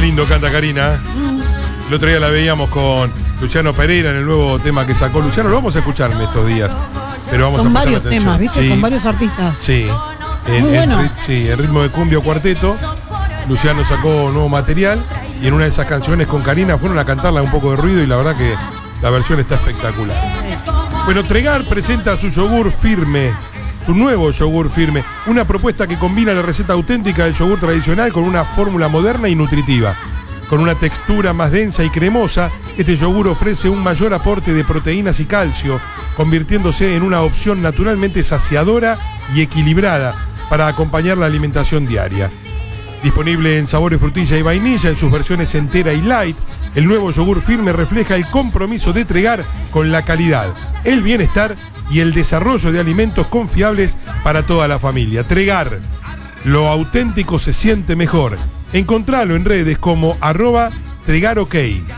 lindo canta Karina. El otro día la veíamos con Luciano Pereira en el nuevo tema que sacó Luciano. Lo vamos a escuchar en estos días. Pero vamos Son a varios temas, ¿viste? Sí. Con varios artistas. Sí. Muy bueno. En ritmo de cumbia o cuarteto. Luciano sacó nuevo material. Y en una de esas canciones con Karina fueron a cantarla un poco de ruido. Y la verdad que la versión está espectacular. Bueno, Tregar presenta su yogur firme. Su nuevo yogur firme. Una propuesta que combina la receta auténtica del yogur tradicional con una fórmula moderna y nutritiva. Con una textura más densa y cremosa, este yogur ofrece un mayor aporte de proteínas y calcio, convirtiéndose en una opción naturalmente saciadora y equilibrada para acompañar la alimentación diaria. Disponible en sabores frutilla y vainilla en sus versiones entera y light, el nuevo yogur firme refleja el compromiso de Tregar con la calidad, el bienestar y el desarrollo de alimentos confiables para toda la familia. Tregar, lo auténtico se siente mejor. Encontralo en redes como @TregarOK.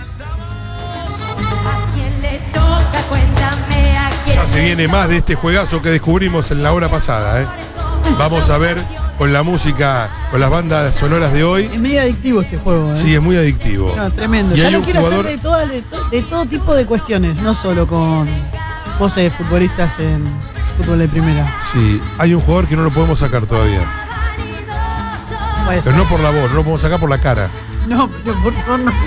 Ya se viene más de este juegazo que descubrimos en la hora pasada, ¿eh? Vamos a ver con la música, con las bandas sonoras de hoy. Es medio adictivo este juego, ¿eh? Sí, es muy adictivo. No, tremendo. Y Ya hay lo un quiero jugador- hacer de todo tipo de cuestiones, no solo con voces de futbolistas en fútbol de primera. Sí, hay un jugador que no lo podemos sacar todavía. Puede Pero ser. no por la voz, no lo podemos sacar por la cara. No, pero por favor, no.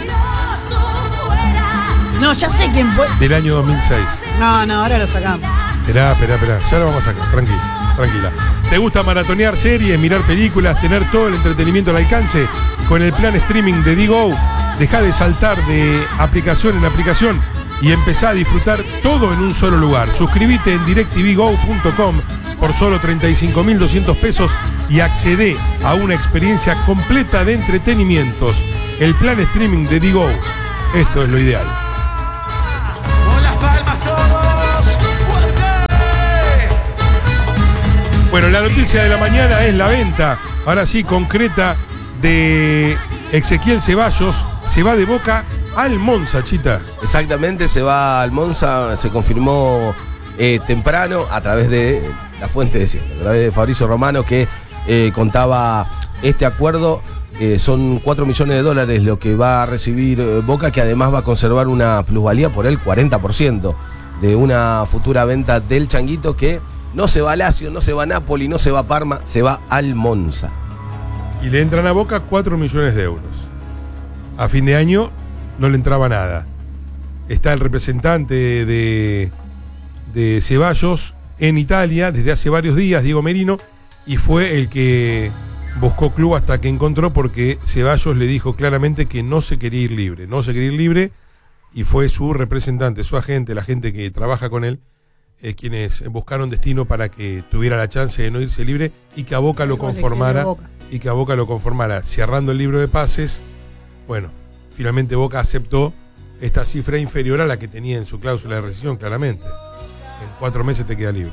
No, ya sé quién fue. Del año 2006. No, ahora lo sacamos. Esperá. Ya lo vamos a sacar, tranquila. ¿Te gusta maratonear series, mirar películas, tener todo el entretenimiento al alcance? Con el plan streaming de Digo, dejá de saltar de aplicación en aplicación y empezá a disfrutar todo en un solo lugar. Suscríbete en directvgo.com por solo 35.200 pesos y accedé a una experiencia completa de entretenimientos. El plan streaming de Digo. Esto es lo ideal. Con las palmas todos. ¡Fuerte! Bueno, la noticia de la mañana es la venta, ahora sí, concreta, de Ezequiel Ceballos. Se va de Boca al Monza, Chita. Exactamente, se va al Monza, se confirmó temprano a través de la fuente de siempre, a través de Fabrizio Romano, que contaba este acuerdo. Son $4 millones lo que va a recibir Boca, que además va a conservar una plusvalía por el 40% de una futura venta del Changuito, que no se va a Lazio, no se va a Napoli, no se va a Parma, se va al Monza. Y le entran a Boca 4 millones de euros. A fin de año no le entraba nada. Está el representante de Ceballos en Italia desde hace varios días, Diego Merino, y fue el que buscó club hasta que encontró, porque Ceballos le dijo claramente que no se quería ir libre, y fue su representante, su agente, la gente que trabaja con él, quienes buscaron destino para que tuviera la chance de no irse libre y que a Boca lo conformara, cerrando el libro de pases. Bueno, finalmente Boca aceptó esta cifra inferior a la que tenía en su cláusula de rescisión, claramente. En 4 meses te queda libre.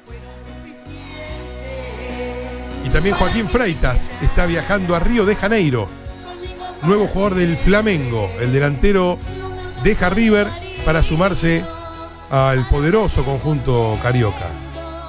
Y también Joaquín Freitas está viajando a Río de Janeiro. Nuevo jugador del Flamengo. El delantero deja River para sumarse al poderoso conjunto carioca.